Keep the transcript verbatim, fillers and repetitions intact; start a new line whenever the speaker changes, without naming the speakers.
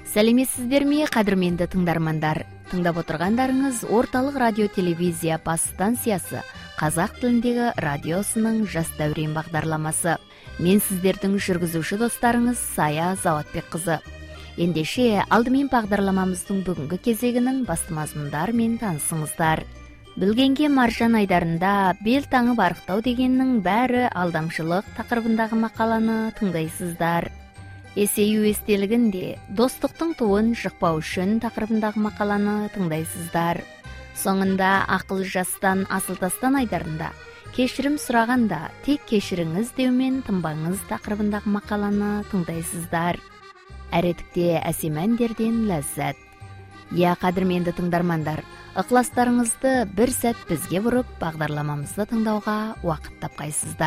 Сәлеметсіздер ме, қадірменді тыңдармандар? Тыңдап отырғандарыңыз орталық радио телевизия бас станциясы қазақ тіліндегі радиосының жас дәурен бағдарламасы. Мен сіздердің жүргізуші достарыңыз Сая Заватбек қызы. Ендеше алдымен бағдарламамыздың бүгінгі кезегінің басты мазмұндарымен танысыңыздар. Білгенге маржан айдарында бел таңы барықтау дегеннің бәрі алдамшылық тақырыбындағы мақаланы тыңдайсыздар. Есею естелігінде достықтың туын жықпау үшін тақырыбындағы мақаланы тыңдайсыздар. Соңында ақыл жастан асылтастан айдарында кешірім сұрағанда тек кешіріңіз деумен тынбаңыз тақырыбындағы мақаланы тыңдайсыздар. Әретікте әсем әндерден ләззат. Я, қадірменді тыңдармандар, ықыластарыңызды бір сәт бізге бұрып бағдарламамызды тыңдауға уақыт тапқайсыздар.